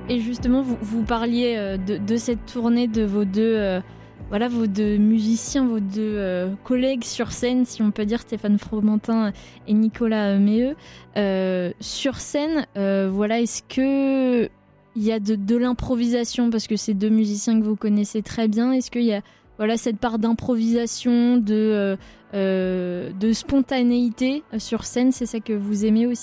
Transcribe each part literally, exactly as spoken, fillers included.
Et justement, vous, vous parliez euh, de, de cette tournée de vos deux, euh, voilà, vos deux musiciens, vos deux euh, collègues sur scène, si on peut dire, Stéphane Fromentin et Nicolas Méheux. Euh, sur scène, euh, voilà, est-ce que il y a de, de l'improvisation, parce que c'est deux musiciens que vous connaissez très bien. Est-ce qu'il y a voilà, cette part d'improvisation, de, euh, euh, de spontanéité sur scène, c'est ça que vous aimez aussi ?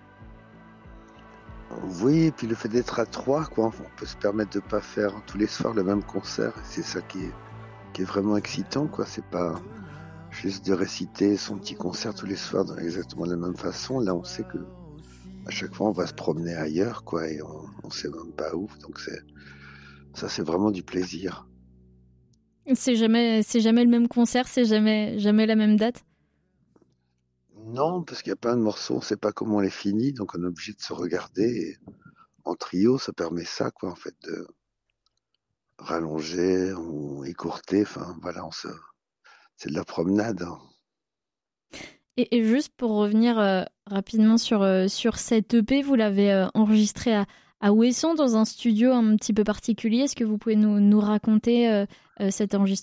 Oui, et puis le fait d'être à trois, quoi, on peut se permettre de pas faire tous les soirs le même concert. C'est ça qui est, qui est vraiment excitant, quoi. C'est pas juste de réciter son petit concert tous les soirs de exactement la même façon. Là, on sait que à chaque fois, on va se promener ailleurs, quoi, et on, on sait même pas où. Donc c'est, ça, c'est vraiment du plaisir. C'est jamais, c'est jamais le même concert, c'est jamais, jamais la même date ? Non, parce qu'il y a plein de morceaux, on sait pas comment on les finit, donc on est obligé de se regarder. Et en trio, ça permet ça, quoi, en fait, de rallonger ou écourter. Enfin, voilà, on se, c'est de la promenade. Hein. Et, et juste pour revenir euh, rapidement sur, euh, sur cette E P, vous l'avez euh, enregistré à, à Ouessant dans un studio un petit peu particulier. Est-ce que vous pouvez nous, nous raconter euh, euh, cet enregistrement ?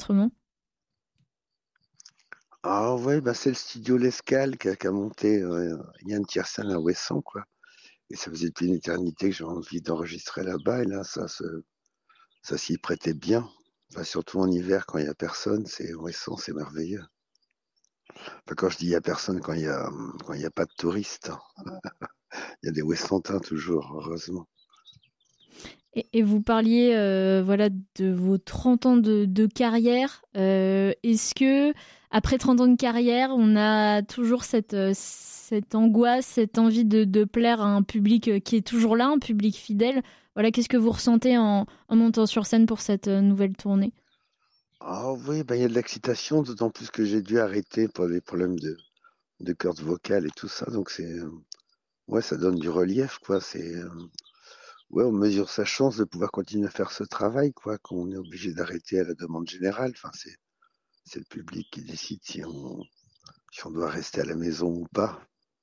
Ah ouais, bah c'est le studio L'Escale qui a, qui a monté euh, Yann Tiersen à Ouessant, quoi. Et ça faisait depuis une éternité que j'avais envie d'enregistrer là-bas, et là, ça, se, ça s'y prêtait bien. Enfin, surtout en hiver, quand il n'y a personne, c'est Ouessant, c'est merveilleux. Enfin, quand je dis il n'y a personne, quand il n'y a, quand il y a pas de touristes. Il y a des Ouessantins toujours, heureusement. Et, et vous parliez euh, voilà, de vos trente ans de, de carrière. Euh, est-ce que, après trente ans de carrière, on a toujours cette, euh, cette angoisse, cette envie de, de plaire à un public qui est toujours là, un public fidèle ? Voilà, qu'est-ce que vous ressentez en, en montant sur scène pour cette euh, nouvelle tournée ? Ah oui, bah, il y a de l'excitation, d'autant plus que j'ai dû arrêter pour des problèmes de, de cordes vocales et tout ça. Donc c'est, euh, ouais, ça donne du relief, quoi. C'est, euh, ouais, on mesure sa chance de pouvoir continuer à faire ce travail, quoi, qu'on est obligé d'arrêter à la demande générale. Enfin, c'est, c'est le public qui décide si on, si on doit rester à la maison ou pas.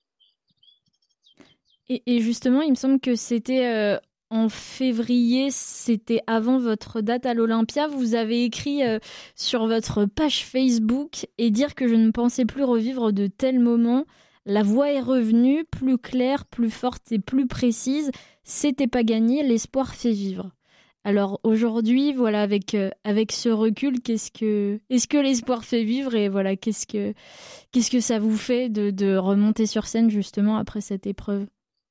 Et, et justement, il me semble que c'était euh, en février, c'était avant votre date à l'Olympia. Vous avez écrit euh, sur votre page Facebook et dire que je ne pensais plus revivre de tels moments. La voix est revenue, plus claire, plus forte et plus précise. C'était pas gagné, l'espoir fait vivre. Alors aujourd'hui, voilà, avec euh, avec ce recul, qu'est-ce que est-ce que l'espoir fait vivre et voilà, qu'est-ce que qu'est-ce que ça vous fait de, de remonter sur scène justement après cette épreuve ?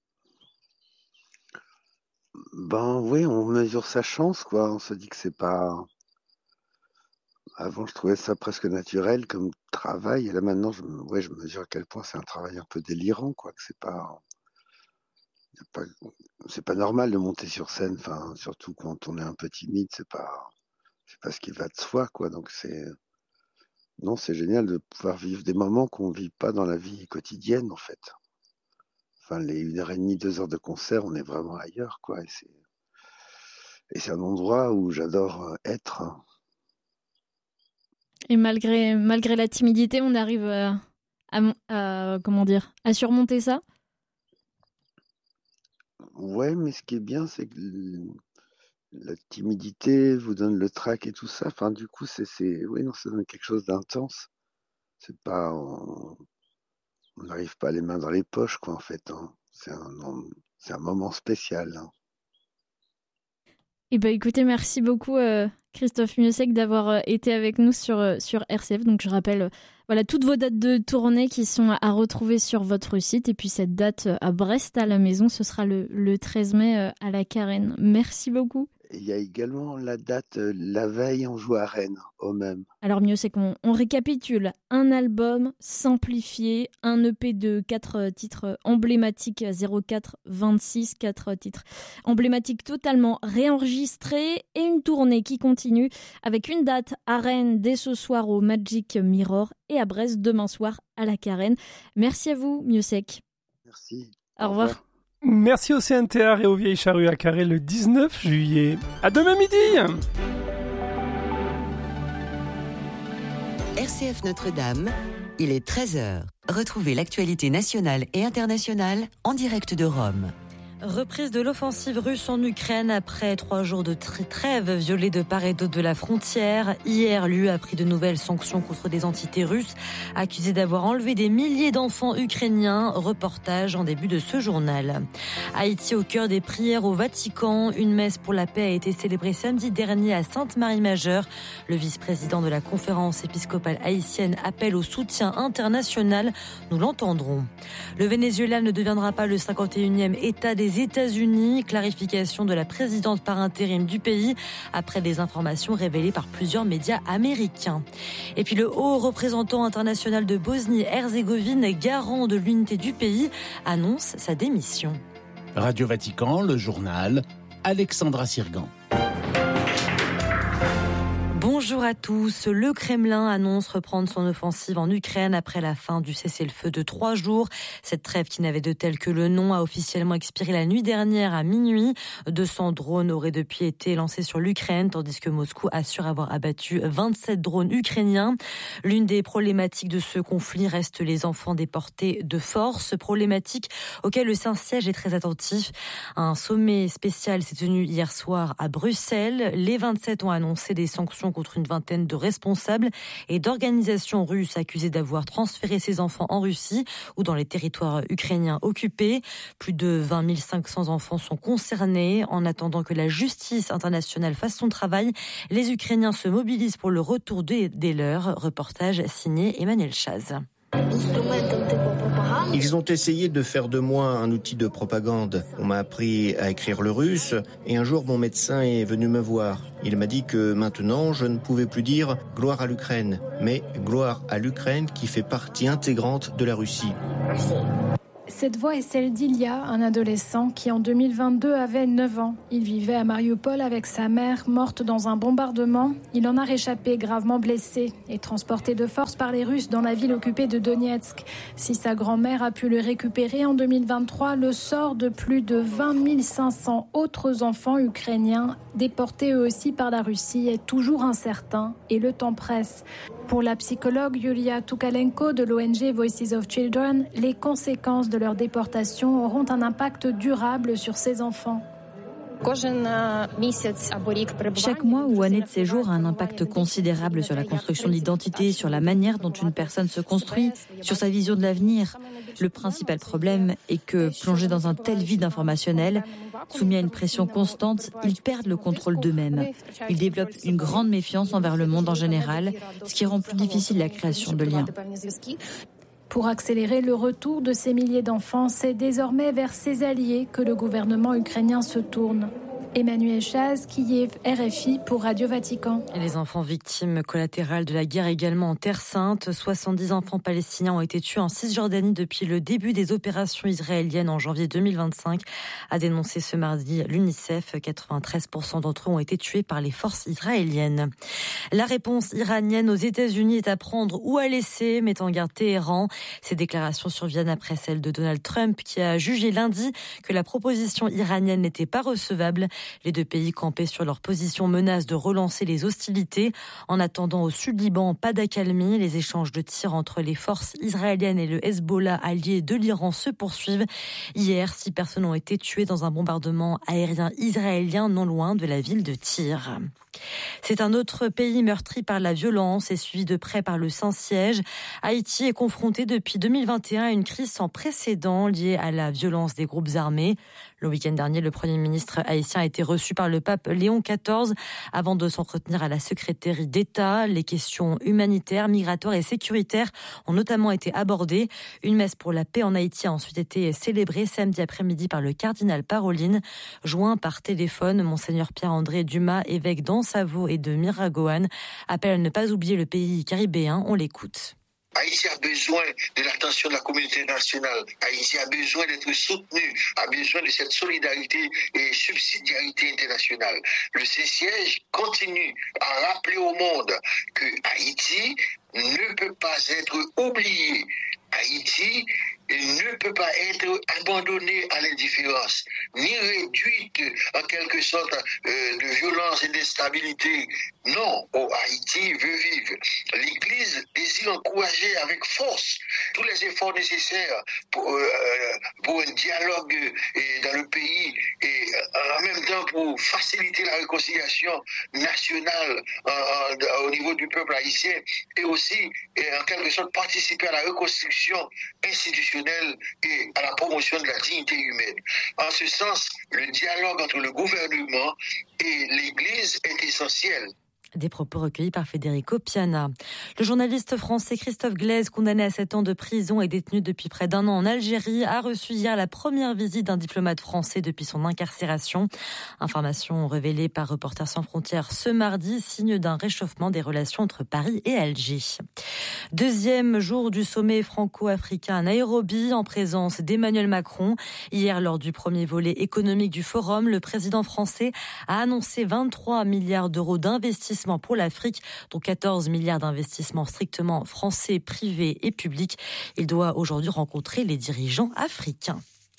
Ben oui, on mesure sa chance, quoi. On se dit que c'est pas. Avant, je trouvais ça presque naturel comme travail, et là maintenant, je, me- ouais, je mesure à quel point c'est un travail un peu délirant, quoi. Que c'est pas, y a pas, c'est pas normal de monter sur scène. Enfin, surtout quand on est un peu timide, c'est pas, c'est pas ce qui va de soi, quoi. Donc c'est, non, c'est génial de pouvoir vivre des moments qu'on vit pas dans la vie quotidienne, en fait. Enfin, les une heure et demie, deux heures de concert, on est vraiment ailleurs, quoi. Et c'est, et c'est un endroit où j'adore euh, être. Et malgré, malgré la timidité, on arrive à, à, à- comment dire, à surmonter ça. Ouais, mais ce qui est bien, c'est que l- la timidité vous donne le trac et tout ça. Enfin, du coup, c'est, c'est, oui, non, ça donne quelque chose d'intense. C'est pas, on on n'arrive pas les mains dans les poches, quoi, en fait. Hein. C'est un, non, c'est un moment spécial. Hein. Et ben écoutez, merci beaucoup euh, Christophe Miossec d'avoir euh, été avec nous sur, euh, sur R C F. Donc je rappelle euh, voilà, toutes vos dates de tournée qui sont à retrouver sur votre site. Et puis cette date euh, à Brest à la maison, ce sera le, le treize mai euh, à la Carène. Merci beaucoup. Et il y a également la date, euh, la veille, on joue à Rennes, au même. Alors mieux, c'est qu'on on récapitule un album simplifié, un E P de quatre titres emblématiques, zéro quatre vingt-six, quatre titres emblématiques totalement réenregistrés et une tournée qui continue avec une date à Rennes dès ce soir au Magic Mirror et à Brest demain soir à la Carène. Merci à vous, Miossec. Merci. Au, au revoir. revoir. Merci au C N T R et aux Vieilles Charrues à Carré le dix-neuf juillet. À demain midi. R C F Notre-Dame, il est treize heures. Retrouvez l'actualité nationale et internationale en direct de Rome. Reprise de l'offensive russe en Ukraine après trois jours de trêve violée de part et d'autre de la frontière. Hier, l'U E a pris de nouvelles sanctions contre des entités russes accusées d'avoir enlevé des milliers d'enfants ukrainiens. Reportage en début de ce journal. Haïti au cœur des prières au Vatican. Une messe pour la paix a été célébrée samedi dernier à Sainte-Marie-Majeure. Le vice-président de la conférence épiscopale haïtienne appelle au soutien international. Nous l'entendrons. Le Venezuela ne deviendra pas le cinquante et unième État des États-Unis. Clarification de la présidente par intérim du pays après des informations révélées par plusieurs médias américains. Et puis le haut représentant international de Bosnie-Herzégovine, garant de l'unité du pays, annonce sa démission. Radio Vatican, le journal, Alexandra Sirgan. Bonjour à tous. Le Kremlin annonce reprendre son offensive en Ukraine après la fin du cessez-le-feu de trois jours. Cette trêve qui n'avait de tel que le nom a officiellement expiré la nuit dernière à minuit. deux cents drones auraient depuis été lancés sur l'Ukraine, tandis que Moscou assure avoir abattu vingt-sept drones ukrainiens. L'une des problématiques de ce conflit reste les enfants déportés de force, problématique auquel le Saint-Siège est très attentif. Un sommet spécial s'est tenu hier soir à Bruxelles. Les vingt-sept ont annoncé des sanctions contre une vingtaine de responsables et d'organisations russes accusées d'avoir transféré ces enfants en Russie ou dans les territoires ukrainiens occupés. Plus de vingt mille cinq cents enfants sont concernés. En attendant que la justice internationale fasse son travail, les Ukrainiens se mobilisent pour le retour des, des leurs. Reportage signé Emmanuel Chaz. Ils ont essayé de faire de moi un outil de propagande. On m'a appris à écrire le russe et un jour mon médecin est venu me voir. Il m'a dit que maintenant je ne pouvais plus dire « gloire à l'Ukraine », mais « gloire à l'Ukraine qui fait partie intégrante de la Russie ». Cette voix est celle d'Ilya, un adolescent qui en deux mille vingt-deux avait neuf ans. Il vivait à Mariupol avec sa mère, morte dans un bombardement. Il en a réchappé gravement blessé et transporté de force par les Russes dans la ville occupée de Donetsk. Si sa grand-mère a pu le récupérer en deux mille vingt-trois, le sort de plus de vingt mille cinq cents autres enfants ukrainiens, déportés eux aussi par la Russie, est toujours incertain et le temps presse. Pour la psychologue Yulia Tukalenko de l'O N G Voices of Children, les conséquences de leur déportation auront un impact durable sur ces enfants. Chaque mois ou année de séjour a un impact considérable sur la construction de l'identité, sur la manière dont une personne se construit, sur sa vision de l'avenir. Le principal problème est que, plongés dans un tel vide informationnel, soumis à une pression constante, ils perdent le contrôle d'eux-mêmes. Ils développent une grande méfiance envers le monde en général, ce qui rend plus difficile la création de liens. Pour accélérer le retour de ces milliers d'enfants, c'est désormais vers ses alliés que le gouvernement ukrainien se tourne. Emmanuel Chaz, Kiev, R F I pour Radio Vatican. Et les enfants victimes collatérales de la guerre également en Terre Sainte. soixante-dix enfants palestiniens ont été tués en Cisjordanie depuis le début des opérations israéliennes en janvier deux mille vingt-cinq, a dénoncé ce mardi l'UNICEF. quatre-vingt-treize pour cent d'entre eux ont été tués par les forces israéliennes. La réponse iranienne aux États-Unis est à prendre ou à laisser, met en garde Téhéran. Ces déclarations surviennent après celles de Donald Trump qui a jugé lundi que la proposition iranienne n'était pas recevable. Les deux pays campaient sur leur position, menacent de relancer les hostilités. En attendant, au sud-Liban, pas d'accalmie. Les échanges de tirs entre les forces israéliennes et le Hezbollah, allié de l'Iran, se poursuivent. Hier, six personnes ont été tuées dans un bombardement aérien israélien non loin de la ville de Tyr. C'est un autre pays meurtri par la violence et suivi de près par le Saint-Siège. Haïti est confronté depuis deux mille vingt et un à une crise sans précédent liée à la violence des groupes armés. Le week-end dernier, le Premier ministre haïtien a été reçu par le pape Léon quatorze avant de s'entretenir à la secrétaire d'État. Les questions humanitaires, migratoires et sécuritaires ont notamment été abordées. Une messe pour la paix en Haïti a ensuite été célébrée samedi après-midi par le cardinal Parolin. Joint par téléphone, Monseigneur Pierre-André Dumas, évêque d'Ansavo et de Miragoâne, appelle à ne pas oublier le pays caribéen. On l'écoute. Haïti a besoin de l'attention de la communauté nationale. Haïti a besoin d'être soutenu, a besoin de cette solidarité et subsidiarité internationale. Le Saint-Siège continue à rappeler au monde que Haïti ne peut pas être oublié. Haïti ne peut pas être abandonnée à l'indifférence, ni réduite en quelque sorte euh, de violence et d'instabilité. Non, oh, Haïti veut vivre. L'Église désire encourager avec force tous les efforts nécessaires pour, euh, pour un dialogue euh, dans le pays et euh, en même temps pour faciliter la réconciliation nationale euh, euh, au niveau du peuple haïtien et aussi et en quelque sorte participer à la reconstruction institutionnelle et à la promotion de la dignité humaine. En ce sens, le dialogue entre le gouvernement et l'Église est essentiel. Des propos recueillis par Federico Piana. Le journaliste français Christophe Glaise, condamné à sept ans de prison et détenu depuis près d'un an en Algérie, a reçu hier la première visite d'un diplomate français depuis son incarcération. Information révélée par Reporters sans frontières ce mardi, signe d'un réchauffement des relations entre Paris et Alger. Deuxième jour du sommet franco-africain à Nairobi, en présence d'Emmanuel Macron. Hier, lors du premier volet économique du forum, le président français a annoncé vingt-trois milliards d'euros d'investissements pour l'Afrique, dont quatorze milliards d'investissements strictement français, privés et publics. Il doit aujourd'hui rencontrer les dirigeants africains.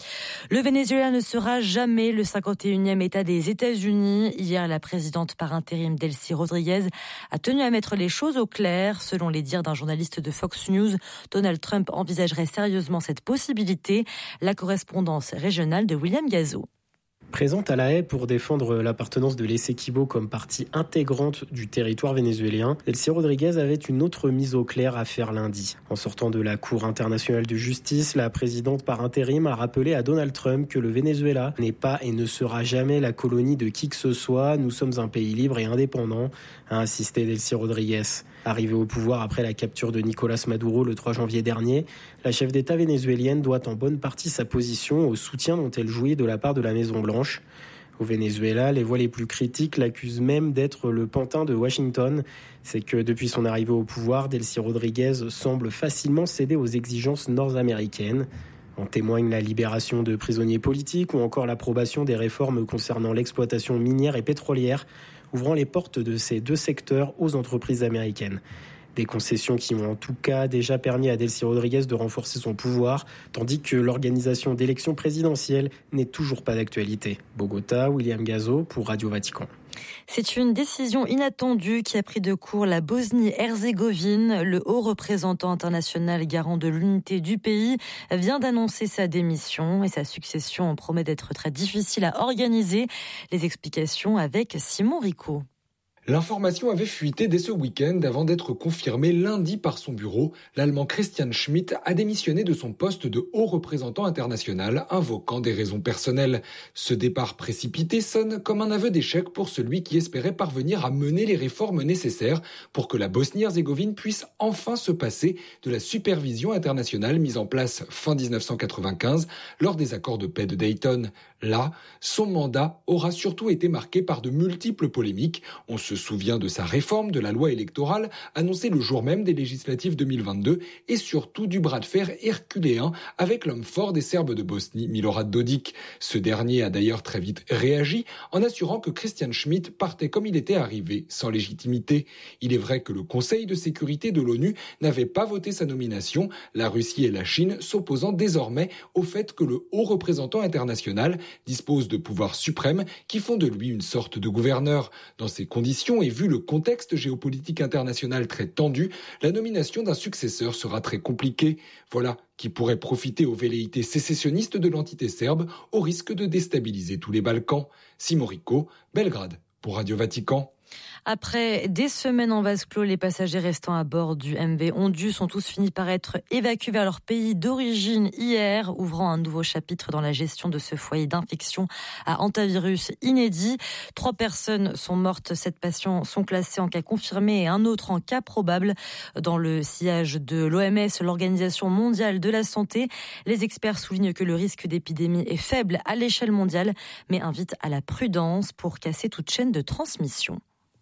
Le Venezuela ne sera jamais le cinquante et unième État des États-Unis. Hier, la présidente par intérim Delcy Rodriguez a tenu à mettre les choses au clair. Selon les dires d'un journaliste de Fox News, Donald Trump envisagerait sérieusement cette possibilité. La correspondance régionale de William Gazo. Présente à La Haye pour défendre l'appartenance de l'Essequibo comme partie intégrante du territoire vénézuélien, Delcy Rodriguez avait une autre mise au clair à faire lundi. En sortant de la Cour internationale de justice, la présidente par intérim a rappelé à Donald Trump que le Venezuela n'est pas et ne sera jamais la colonie de qui que ce soit. Nous sommes un pays libre et indépendant, a insisté Delcy Rodriguez. Arrivée au pouvoir après la capture de Nicolás Maduro le trois janvier dernier, la chef d'État vénézuélienne doit en bonne partie sa position au soutien dont elle jouit de la part de la Maison-Blanche. Au Venezuela, les voix les plus critiques l'accusent même d'être le pantin de Washington. C'est que depuis son arrivée au pouvoir, Delcy Rodriguez semble facilement céder aux exigences nord-américaines. En témoigne la libération de prisonniers politiques ou encore l'approbation des réformes concernant l'exploitation minière et pétrolière, ouvrant les portes de ces deux secteurs aux entreprises américaines. Des concessions qui ont en tout cas déjà permis à Delcy Rodriguez de renforcer son pouvoir, tandis que l'organisation d'élections présidentielles n'est toujours pas d'actualité. Bogota, William Gazo pour Radio Vatican. C'est une décision inattendue qui a pris de court la Bosnie-Herzégovine. Le haut représentant international garant de l'unité du pays vient d'annoncer sa démission et sa succession promet d'être très difficile à organiser. Les explications avec Simon Rico. L'information avait fuité dès ce week-end avant d'être confirmée lundi par son bureau. L'Allemand Christian Schmidt a démissionné de son poste de haut représentant international, invoquant des raisons personnelles. Ce départ précipité sonne comme un aveu d'échec pour celui qui espérait parvenir à mener les réformes nécessaires pour que la Bosnie-Herzégovine puisse enfin se passer de la supervision internationale mise en place fin dix-neuf cent quatre-vingt-quinze lors des accords de paix de Dayton. Là, son mandat aura surtout été marqué par de multiples polémiques. On se souvient de sa réforme de la loi électorale annoncée le jour même des législatives deux mille vingt-deux et surtout du bras de fer herculéen avec l'homme fort des Serbes de Bosnie, Milorad Dodik. Ce dernier a d'ailleurs très vite réagi en assurant que Christian Schmidt partait comme il était arrivé, sans légitimité. Il est vrai que le Conseil de sécurité de l'ONU n'avait pas voté sa nomination, la Russie et la Chine s'opposant désormais au fait que le haut représentant international dispose de pouvoirs suprêmes qui font de lui une sorte de gouverneur. Dans ces conditions et vu le contexte géopolitique international très tendu, la nomination d'un successeur sera très compliquée. Voilà qui pourrait profiter aux velléités sécessionnistes de l'entité serbe au risque de déstabiliser tous les Balkans. Simon Rico, Belgrade, pour Radio Vatican. Après des semaines en vase clos, les passagers restant à bord du M V Ondus ont tous fini par être évacués vers leur pays d'origine hier, ouvrant un nouveau chapitre dans la gestion de ce foyer d'infection à hantavirus inédit. Trois personnes sont mortes, sept patients sont classés en cas confirmé et un autre en cas probable. Dans le sillage de l'O M S, l'Organisation mondiale de la santé, les experts soulignent que le risque d'épidémie est faible à l'échelle mondiale, mais invitent à la prudence pour casser toute chaîne de transmission.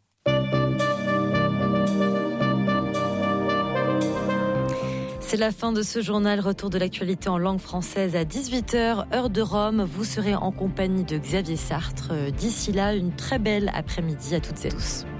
C'est la fin de ce journal. Retour de l'actualité en langue française à dix-huit heures, heure de Rome. Vous serez en compagnie de Xavier Sartre. D'ici là, une très belle après-midi à toutes et tous.